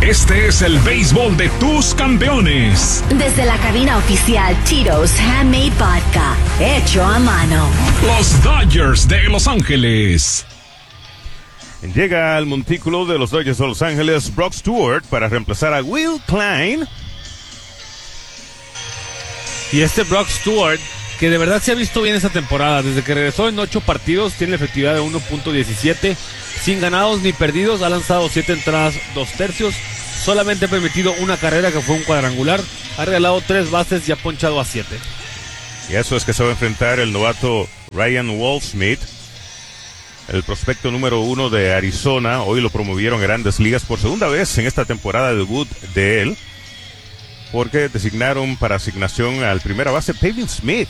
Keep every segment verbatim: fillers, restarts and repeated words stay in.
Este es el béisbol de tus campeones. Desde la cabina oficial Tito's Handmade Vodka, hecho a mano. Los Dodgers de Los Ángeles. Llega al montículo de los Dodgers de Los Ángeles Brock Stewart para reemplazar a Will Klein. Y este Brock Stewart, que de verdad se ha visto bien esta temporada, desde que regresó en ocho partidos, tiene la efectividad de uno punto diecisiete, sin ganados ni perdidos, ha lanzado siete entradas, dos tercios, solamente ha permitido una carrera que fue un cuadrangular, ha regalado tres bases y ha ponchado a siete. Y eso es que se va a enfrentar el novato Ryan Walsh-Smith, el prospecto número uno de Arizona. Hoy lo promovieron a Grandes Ligas por segunda vez en esta temporada de debut de él, porque designaron para asignación al primera base Pavin Smith,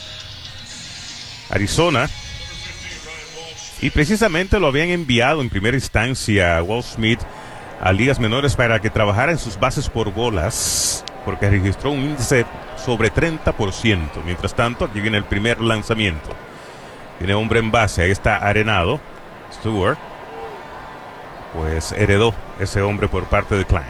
Arizona, y precisamente lo habían enviado en primera instancia a Walsh-Smith a ligas menores para que trabajara en sus bases por bolas, porque registró un índice sobre treinta por ciento. Mientras tanto, aquí viene el primer lanzamiento. Tiene hombre en base, ahí está Arenado. Stewart pues heredó ese hombre por parte de Klein.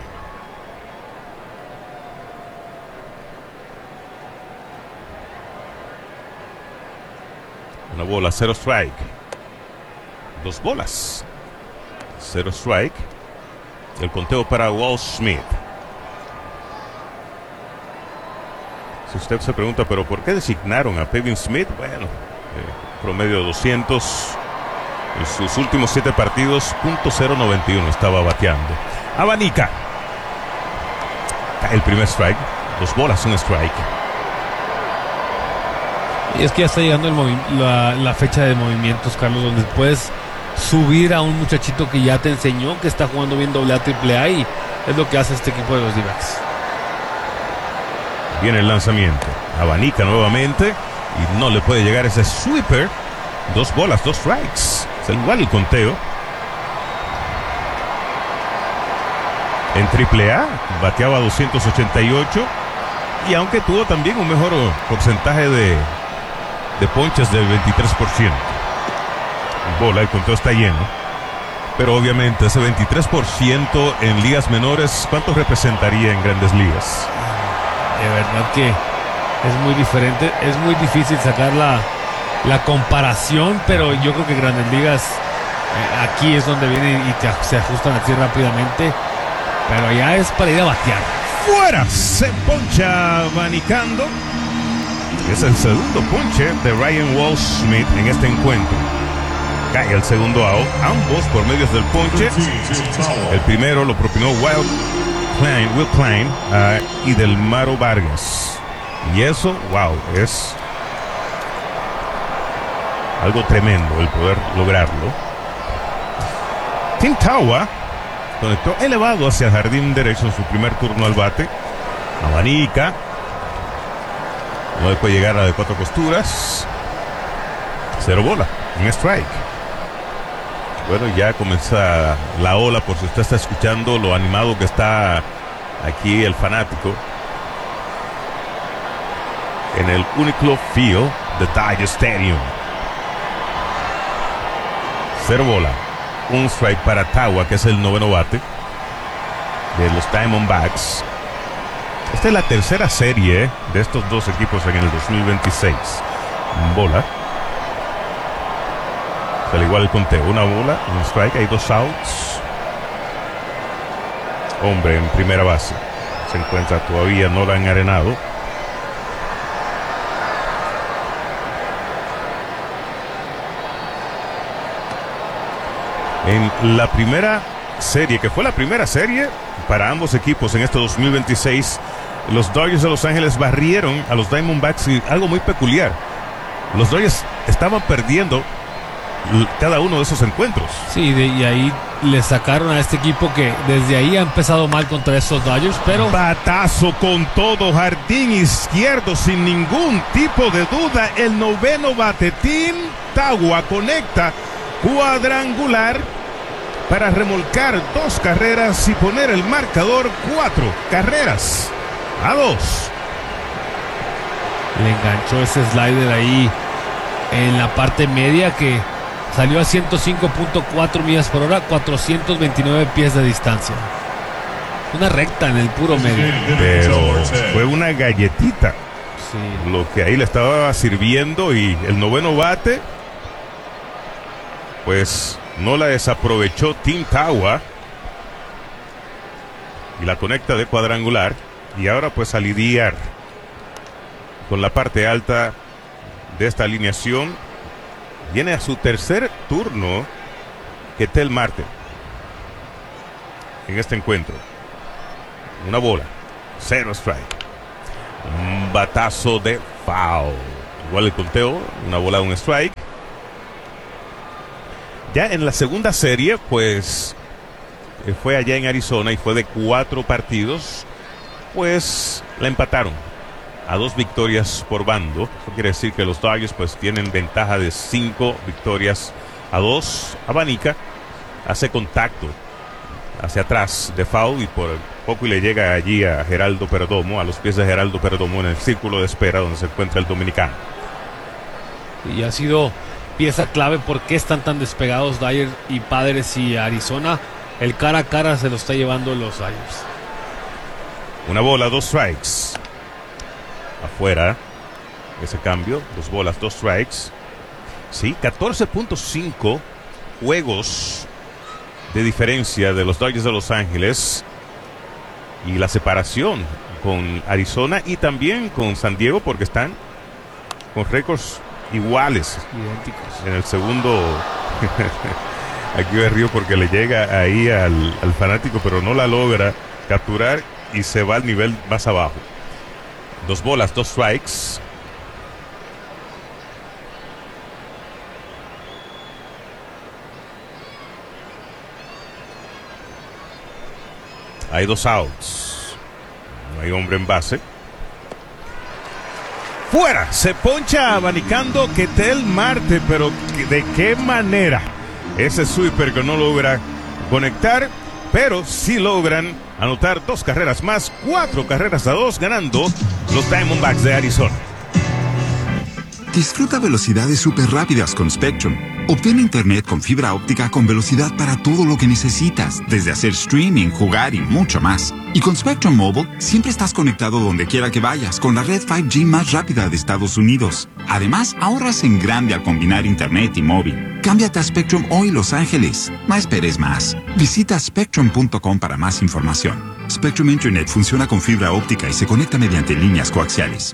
Una bola, cero strike. Dos bolas, cero strike. El conteo para Walsh-Smith. Si usted se pregunta, ¿pero por qué designaron a Pavin Smith? Bueno, eh, promedio de doscientos en sus últimos siete partidos, punto cero noventa y uno estaba bateando. Abanica. El primer strike. Dos bolas, un strike. Y es que ya está llegando el movi- la, la fecha de movimientos, Carlos, donde puedes subir a un muchachito que ya te enseñó, que está jugando bien doble A, triple A, y es lo que hace este equipo de los D-backs. Viene el lanzamiento. Abanica nuevamente y no le puede llegar ese sweeper. Dos bolas, dos strikes. Es igual el conteo. En triple A bateaba doscientos ochenta y ocho, y aunque tuvo también un mejor porcentaje de de ponches del veintitrés por ciento. Bola, el conteo está lleno. Pero obviamente ese veintitrés por ciento en ligas menores, ¿cuánto representaría en Grandes Ligas? De verdad que es muy diferente, es muy difícil sacar la, la comparación, pero yo creo que Grandes Ligas eh, aquí es donde vienen y te, se ajustan así rápidamente, pero ya es para ir a batear. ¡Fuera! Se poncha abanicando. Es el segundo ponche de Ryan Walsh-Smith en este encuentro. Cae el segundo out, ambos por medios del ponche. El primero lo propinó Will Klein, Will Klein uh, y del Maro Vargas. Y eso, wow, es algo tremendo el poder lograrlo. Tim Tawa conectó elevado hacia el jardín derecho en su primer turno al bate. Abanica. No le puede llegar a la de cuatro costuras. Cero bola, un strike. Bueno, ya comienza la ola, por si usted está escuchando lo animado que está aquí el fanático en el Uniqlo Field de Dodger Stadium. Cero bola, un strike para Tawa, que es el noveno bate de los Diamondbacks. Esta es la tercera serie de estos dos equipos en el dos mil veintiséis. Bola. Al igual el conteo, una bola, un strike, hay dos outs. Hombre en primera base. Se encuentra todavía Nolan Arenado. En la primera serie, que fue la primera serie para ambos equipos en este dos mil veintiséis, los Dodgers de Los Ángeles barrieron a los Diamondbacks, y algo muy peculiar, los Dodgers estaban perdiendo cada uno de esos encuentros. Sí, de, y ahí le sacaron a este equipo que desde ahí ha empezado mal contra estos Dodgers, pero batazo con todo, jardín izquierdo sin ningún tipo de duda, el noveno bate. Tim Tawa conecta cuadrangular para remolcar dos carreras y poner el marcador cuatro carreras a dos. Le enganchó ese slider ahí en la parte media que salió a ciento cinco punto cuatro millas por hora, cuatrocientos veintinueve pies de distancia. Una recta en el puro medio. Pero fue una galletita Sí. lo que ahí le estaba sirviendo, y el noveno bate pues no la desaprovechó Tim Tawa y la conecta de cuadrangular, y ahora pues a lidiar con la parte alta de esta alineación viene a su tercer turno Ketel Marte en este encuentro. Una bola, cero strike, un batazo de foul, igual el conteo, una bola, un strike. Ya en la segunda serie pues eh, fue allá en Arizona y fue de cuatro partidos, pues la empataron a dos victorias por bando. Eso quiere decir que los Dodgers pues tienen ventaja de cinco victorias a dos. Abanica hace contacto hacia atrás de foul y por poco y le llega allí a Geraldo Perdomo, a los pies de Geraldo Perdomo, en el círculo de espera donde se encuentra el dominicano. Y ha sido pieza clave porque están tan despegados Dodgers y Padres, y Arizona el cara a cara se lo está llevando los Dodgers. Una bola, dos strikes. Afuera ese cambio, dos bolas, dos strikes. Sí, catorce punto cinco juegos de diferencia de los Dodgers de Los Ángeles, y la separación con Arizona y también con San Diego, porque están con récords iguales, idénticos. en el segundo. Aquí me río porque le llega ahí al, al fanático, pero no la logra capturar y se va al nivel más abajo. Dos bolas, dos strikes. Hay dos outs. No hay hombre en base. Fuera. Se poncha abanicando Ketel Marte, pero ¿de qué manera? Ese sweeper que no logra conectar, pero sí logran anotar dos carreras más, cuatro carreras a dos, ganando los Diamondbacks de Arizona. Disfruta velocidades súper rápidas con Spectrum. Obtén internet con fibra óptica con velocidad para todo lo que necesitas, desde hacer streaming, jugar y mucho más. Y con Spectrum Mobile, siempre estás conectado donde quiera que vayas, con la red cinco G más rápida de Estados Unidos. Además, ahorras en grande al combinar internet y móvil. Cámbiate a Spectrum hoy, Los Ángeles. No esperes más. Visita spectrum punto com para más información. Spectrum Internet funciona con fibra óptica y se conecta mediante líneas coaxiales.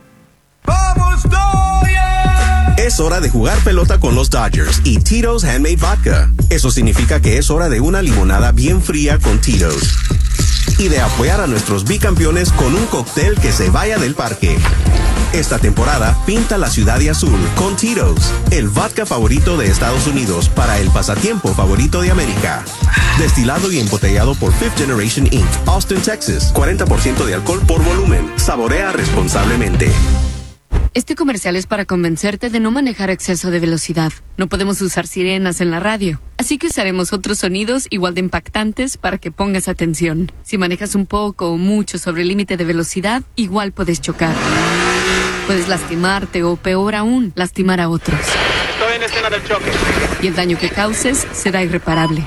¡Vamos, Dodgers! Es hora de jugar pelota con los Dodgers y Tito's Handmade Vodka. Eso significa que es hora de una limonada bien fría con Tito's. Y de apoyar a nuestros bicampeones con un cóctel que se vaya del parque. Esta temporada, pinta la ciudad de azul con Tito's, el vodka favorito de Estados Unidos para el pasatiempo favorito de América. Destilado y embotellado por Fifth Generation incorporated, Austin, Texas. cuarenta por ciento de alcohol por volumen. Saborea responsablemente. Este comercial es para convencerte de no manejar a exceso de velocidad. No podemos usar sirenas en la radio, así que usaremos otros sonidos igual de impactantes para que pongas atención. Si manejas un poco o mucho sobre el límite de velocidad, igual puedes chocar. Puedes lastimarte o, peor aún, lastimar a otros. Estoy en escena del choque. Y el daño que causes será irreparable.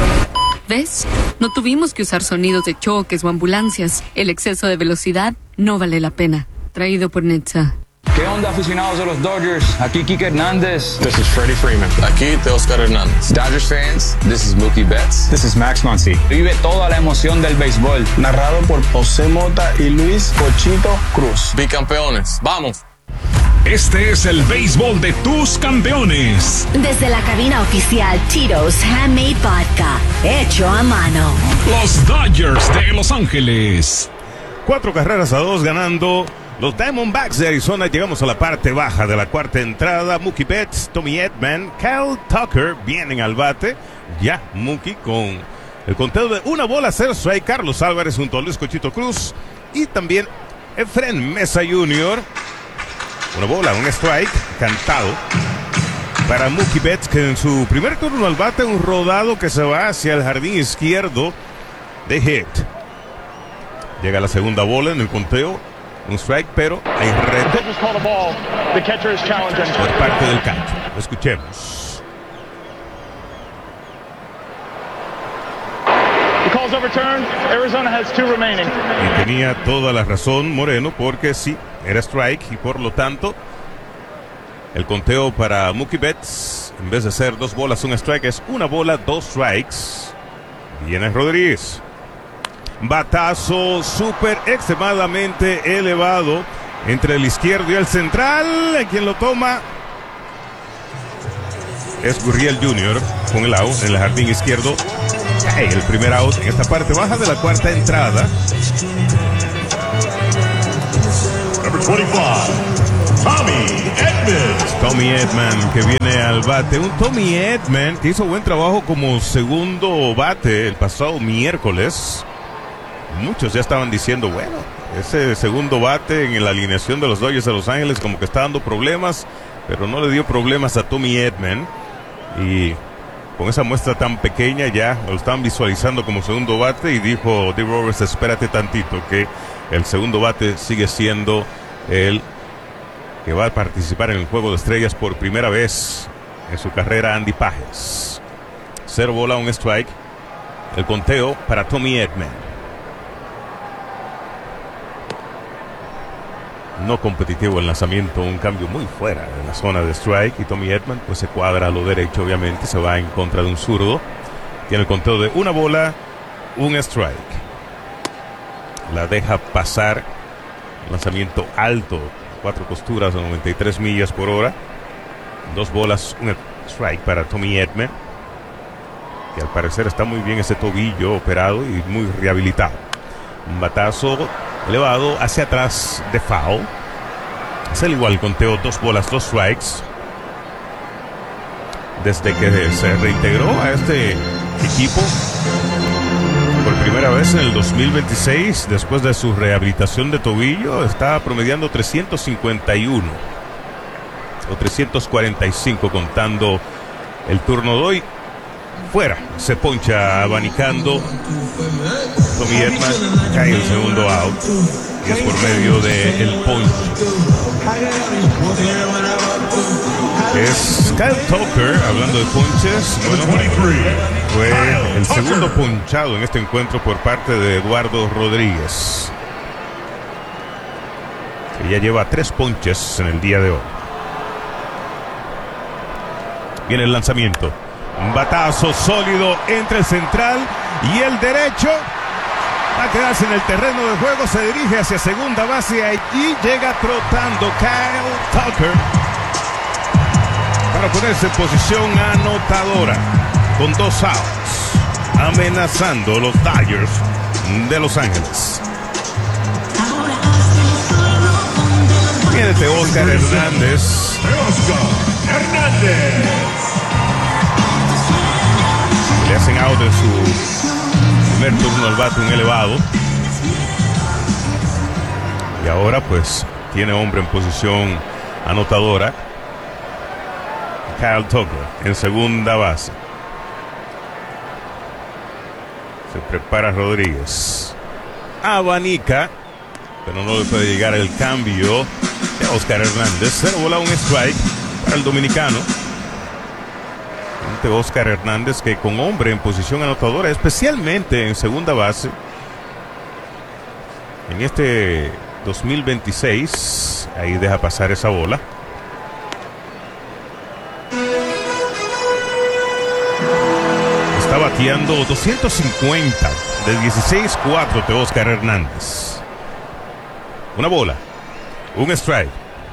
¿Ves? No tuvimos que usar sonidos de choques o ambulancias. El exceso de velocidad no vale la pena. Traído por Netza. ¿Qué onda, aficionados de los Dodgers? Aquí Kike Hernández. This is Freddie Freeman. Aquí Teoscar Hernández. Dodgers fans, this is Mookie Betts. This is Max Muncy. Vive toda la emoción del béisbol. Narrado por José Mota y Luis Cochito Cruz. Bicampeones, ¡vamos! Este es el béisbol de tus campeones. Desde la cabina oficial Tito's Handmade Vodka, hecho a mano. Los Dodgers de Los Ángeles. Cuatro carreras a dos ganando los Diamondbacks de Arizona. Llegamos a la parte baja de la cuarta entrada. Mookie Betts, Tommy Edman, Kyle Tucker vienen al bate. Ya Mookie con el conteo de una bola, cero strike. Carlos Álvarez junto a Luis Cochito Cruz y también Efren Mesa junior Una bola, un strike cantado para Mookie Betts, que en su primer turno al bate un rodado que se va hacia el jardín izquierdo de hit. Llega la segunda bola en el conteo. Un strike, pero hay reto por parte del catcher. The call's overturned. Arizona has two remaining. Y tenía toda la razón Moreno, porque sí, era strike y por lo tanto el conteo para Mookie Betts, en vez de ser dos bolas, un strike, es una bola, dos strikes. Viene Rodríguez. Batazo súper extremadamente elevado entre el izquierdo y el central. Quien lo toma es Gurriel junior con el out en el jardín izquierdo. Hey, el primer out en esta parte baja de la cuarta entrada. Number veinticinco, Tommy Edman. Tommy Edman, que viene al bate. Un Tommy Edman que hizo buen trabajo como segundo bate el pasado miércoles. Muchos ya estaban diciendo, bueno, ese segundo bate en la alineación de los Dodgers de Los Ángeles como que está dando problemas, pero no le dio problemas a Tommy Edman. Y con esa muestra tan pequeña ya lo estaban visualizando como segundo bate, y dijo Dave Roberts, espérate tantito, que el segundo bate sigue siendo el que va a participar en el Juego de Estrellas por primera vez en su carrera, Andy Pages. Cero bola, un strike. El conteo para Tommy Edman. No competitivo el lanzamiento, un cambio muy fuera de la zona de strike, y Tommy Edman pues se cuadra a lo derecho, obviamente, se va en contra de un zurdo. Tiene el conteo de una bola, un strike. La deja pasar, lanzamiento alto, cuatro costuras a noventa y tres millas por hora. Dos bolas, un strike para Tommy Edman, que al parecer está muy bien ese tobillo operado y muy rehabilitado. Un batazo elevado hacia atrás de foul. Es el igual conteo, dos bolas, dos strikes. Desde que se reintegró a este equipo por primera vez en el dos mil veintiséis, después de su rehabilitación de tobillo, está promediando trescientos cincuenta y uno o trescientos cuarenta y cinco contando el turno de hoy. Fuera, se poncha abanicando Tommy Edman, cae el segundo out y es por medio del ponche. Es Kyle Tucker, hablando de ponches, bueno, fue el segundo ponchado en este encuentro por parte de Eduardo Rodríguez, que ya lleva tres ponches en el día de hoy. Viene el lanzamiento. Un batazo sólido entre el central y el derecho. Va a quedarse en el terreno de juego. Se dirige hacia segunda base. Allí llega trotando Kyle Tucker para ponerse en posición anotadora con dos outs, amenazando los Dodgers de Los Ángeles. Viene Oscar Hernández. Oscar Hernández. Le hacen out en su primer turno al bate, un elevado. Y ahora pues tiene hombre en posición anotadora. Kyle Tucker en segunda base. Se prepara Rodríguez. Abanica, pero no le puede llegar el cambio de Oscar Hernández. Cero bola, un strike para el dominicano. Oscar Hernández, que con hombre en posición anotadora, especialmente en segunda base, en este dos mil veintiséis, ahí deja pasar esa bola. Está bateando doscientos cincuenta de dieciséis cuatro de Oscar Hernández. Una bola, un strike.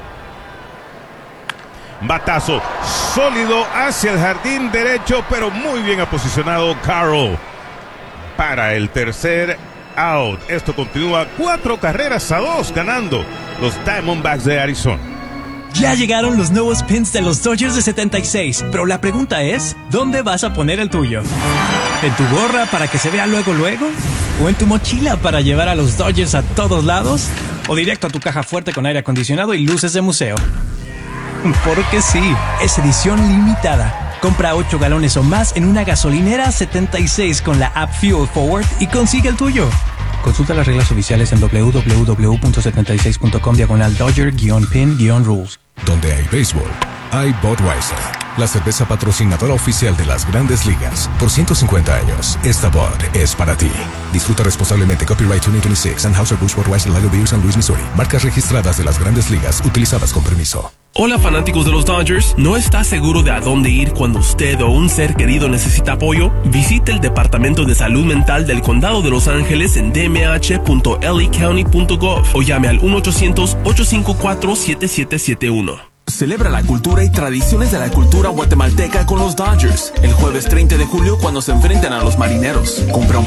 Batazo sólido hacia el jardín derecho, pero muy bien aposicionado Carroll para el tercer out. Esto continúa cuatro carreras a dos, ganando los Diamondbacks de Arizona. Ya llegaron los nuevos pins de los Dodgers de setenta y seis, pero la pregunta es, ¿dónde vas a poner el tuyo? ¿En tu gorra para que se vea luego luego? ¿O en tu mochila para llevar a los Dodgers a todos lados? ¿O directo a tu caja fuerte con aire acondicionado y luces de museo? Porque sí, es edición limitada. Compra ocho galones o más en una gasolinera setenta y seis con la app Fuel Forward y consigue el tuyo. Consulta las reglas oficiales en doble u doble u doble u punto setenta y seis punto com diagonal Dodger-pin-rules. Donde hay béisbol, hay Budweiser, la cerveza patrocinadora oficial de las Grandes Ligas. Por ciento cincuenta años, esta Bud es para ti. Disfruta responsablemente. Copyright veinte veintiséis. Anheuser-Busch Budweiser Lager Beer San Luis, Missouri. Marcas registradas de las Grandes Ligas utilizadas con permiso. Hola fanáticos de los Dodgers, ¿no está seguro de a dónde ir cuando usted o un ser querido necesita apoyo? Visite el Departamento de Salud Mental del Condado de Los Ángeles en d m h punto l a county punto gov o llame al uno ochocientos, ocho cinco cuatro, siete siete siete uno. Celebra la cultura y tradiciones de la cultura guatemalteca con los Dodgers. El jueves treinta de julio cuando se enfrenten a los Marineros. Compra un